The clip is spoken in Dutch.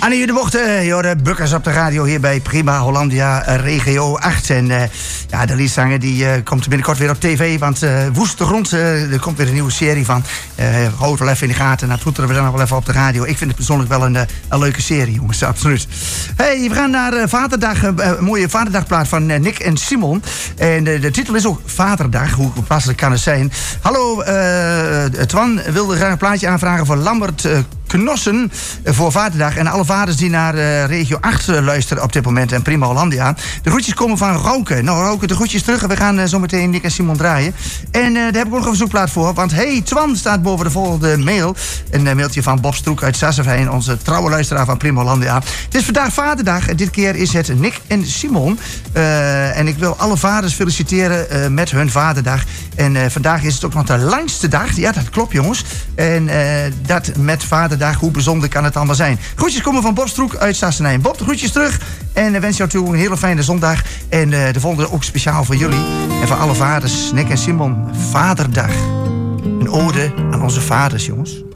Annie de Bocht, Bukkers op de radio hier bij Prima Hollandia Regio 8. En ja, de liedzanger die komt binnenkort weer op tv, want Woest de Grond, er komt weer een nieuwe serie van. Houd wel even in de gaten, dat toeteren we dan nog wel even op de radio. Ik vind het persoonlijk wel een leuke serie, jongens, absoluut. Hey, we gaan naar Vaderdag, een mooie Vaderdagplaat van Nick en Simon. En de titel is ook Vaderdag, hoe passelijk kan het zijn. Hallo, Twan wilde graag een plaatje aanvragen voor Lambert Knossen voor Vaderdag. En alle vaders die naar regio 8 luisteren op dit moment en Prima Hollandia. De groetjes komen van Rauke. Nou, Rauke, de groetjes terug. En we gaan zo meteen Nick en Simon draaien. En daar heb ik ook nog een verzoekplaat voor. Want hey, Twan staat boven de volgende mail. Een mailtje van Bob Stroek uit Sassenveen, onze trouwe luisteraar van Prima Hollandia. Het is vandaag Vaderdag. En dit keer is het Nick en Simon. En ik wil alle vaders feliciteren met hun Vaderdag. En vandaag is het ook nog de langste dag. Ja, dat klopt, jongens. En dat met Vaderdag. Hoe bijzonder kan het allemaal zijn? Groetjes komen van Bob Stroek uit Sassenheim. Bob, de groetjes terug. En wens jou toe een hele fijne zondag. En de volgende ook speciaal voor jullie. En voor alle vaders, Nick en Simon. Vaderdag. Een ode aan onze vaders, jongens.